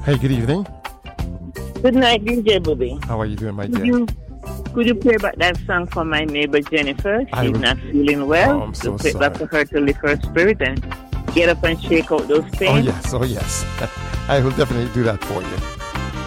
Hey, good evening. Good night, DJ Bobby. How are you doing, my dear? Could you play back that song for my neighbor Jennifer? She's not feeling well. Oh, I'm so play sorry. back for her to lift her spirit and get up and shake out those pains. Oh, yes. I will definitely do that for you.